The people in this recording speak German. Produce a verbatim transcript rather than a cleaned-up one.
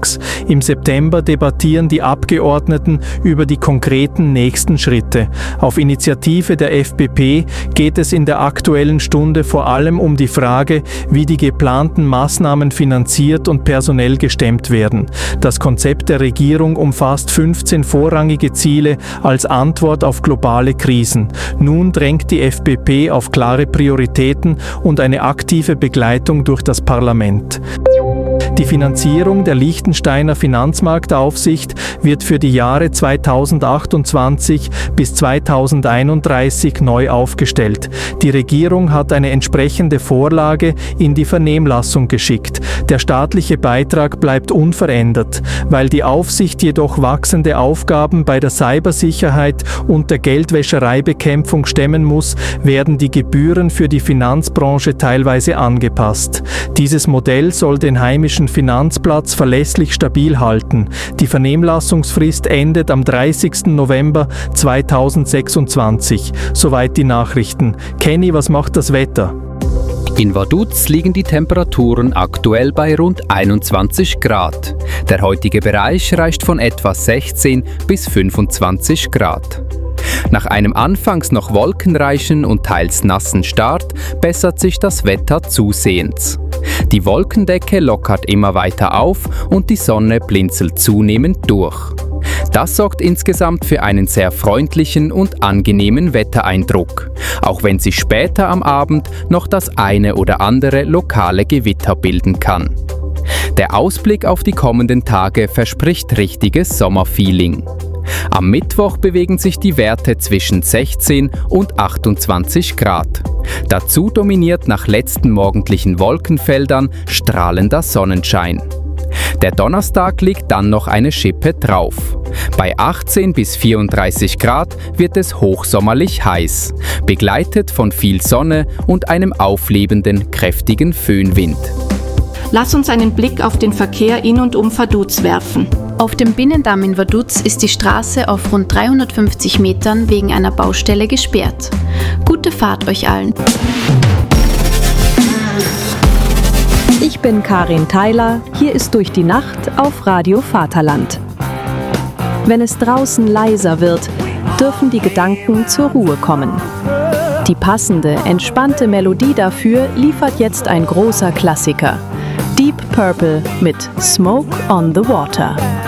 Bundestags. Im September debattieren die Abgeordneten über die konkreten nächsten Schritte. Auf Initiative der F D P geht es in der Aktuellen Stunde vor allem um die Frage, wie die geplanten Maßnahmen finanziert und personell gestemmt werden. Das Konzept der Regierung umfasst fünfzehn vorrangige Ziele als Antwort auf globale Krisen. Nun drängt die F D P auf klare Prioritäten und eine aktive Begleitung durch das Parlament. Die Finanzierung der Liechtensteiner Finanzmarktaufsicht wird für die Jahre zweitausendachtundzwanzig bis zweitausendeinunddreißig neu aufgestellt. Die Regierung hat eine entsprechende Vorlage in die Vernehmlassung geschickt. Der staatliche Beitrag bleibt unverändert. Weil die Aufsicht jedoch wachsende Aufgaben bei der Cybersicherheit und der Geldwäschereibekämpfung stemmen muss, werden die Gebühren für die Finanzbranche teilweise angepasst. Dieses Modell soll den heimischen Finanzplatz verlässlich stabil halten. Die Vernehmlassungsfrist endet am dreißigsten November zweitausendsechsundzwanzig. Soweit die Nachrichten. Kenny, was macht das Wetter? In Vaduz liegen die Temperaturen aktuell bei rund einundzwanzig Grad. Der heutige Bereich reicht von etwa sechzehn bis fünfundzwanzig Grad. Nach einem anfangs noch wolkenreichen und teils nassen Start bessert sich das Wetter zusehends. Die Wolkendecke lockert immer weiter auf und die Sonne blinzelt zunehmend durch. Das sorgt insgesamt für einen sehr freundlichen und angenehmen Wettereindruck, auch wenn sich später am Abend noch das eine oder andere lokale Gewitter bilden kann. Der Ausblick auf die kommenden Tage verspricht richtiges Sommerfeeling. Am Mittwoch bewegen sich die Werte zwischen sechzehn und achtundzwanzig Grad. Dazu dominiert nach letzten morgendlichen Wolkenfeldern strahlender Sonnenschein. Der Donnerstag liegt dann noch eine Schippe drauf. Bei achtzehn bis vierunddreißig Grad wird es hochsommerlich heiß, begleitet von viel Sonne und einem auflebenden, kräftigen Föhnwind. Lass uns einen Blick auf den Verkehr in und um Vaduz werfen. Auf dem Binnendamm in Vaduz ist die Straße auf rund dreihundertfünfzig Metern wegen einer Baustelle gesperrt. Gute Fahrt euch allen. Ich bin Karin Theiler, hier ist Durch die Nacht auf Radio Vaterland. Wenn es draußen leiser wird, dürfen die Gedanken zur Ruhe kommen. Die passende, entspannte Melodie dafür liefert jetzt ein großer Klassiker. Deep Purple mit Smoke on the Water.